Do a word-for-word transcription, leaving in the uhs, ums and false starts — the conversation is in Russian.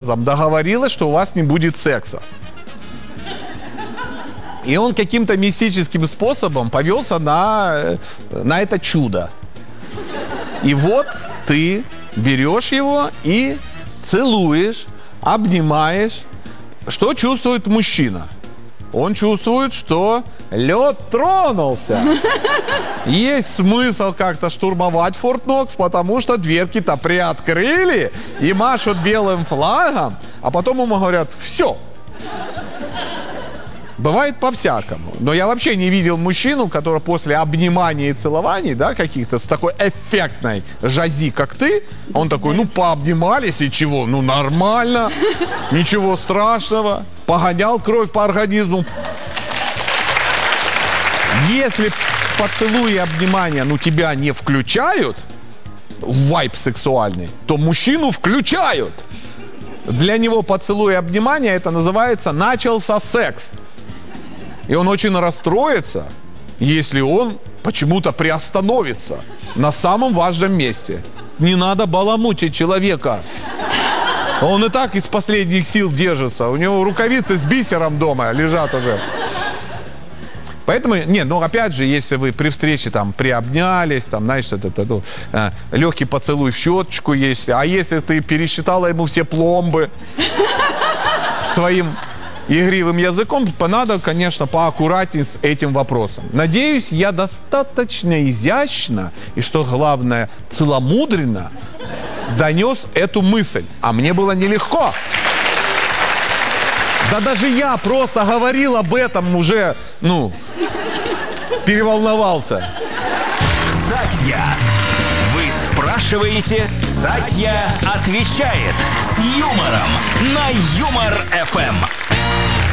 образом договорилась, что у вас не будет секса. И он каким-то мистическим способом повелся на, на это чудо. И вот ты берешь его и целуешь, обнимаешь. Что чувствует мужчина? Он чувствует, что лед тронулся. Есть смысл как-то штурмовать Форт Нокс, потому что дверки-то приоткрыли и машут белым флагом, а потом ему говорят: все. Бывает по-всякому. Но я вообще не видел мужчину, который после обнимания и целований, да, каких-то с такой эффектной жази, как ты, он такой: ну, пообнимались и чего? Ну, нормально, ничего страшного. Погонял кровь по организму. Если поцелуи и обнимания, ну, тебя не включают в вайб сексуальный, то мужчину включают. Для него поцелуй и обнимания — это называется «начался секс». И он очень расстроится, если он почему-то приостановится на самом важном месте. Не надо баламутить человека. Он и так из последних сил держится. У него рукавицы с бисером дома лежат уже. Поэтому, не, ну опять же, если вы при встрече там приобнялись, там, знаешь, это, это, ну, э, легкий поцелуй в щеточку, если, а если ты пересчитала ему все пломбы своим игривым языком, надо, конечно, поаккуратнее с этим вопросом. Надеюсь, я достаточно изящно и, что главное, целомудренно донес эту мысль. А мне было нелегко. Да даже я просто говорил об этом уже, ну, переволновался. Сатья. Вы спрашиваете, Сатья отвечает с юмором на Юмор эф эм.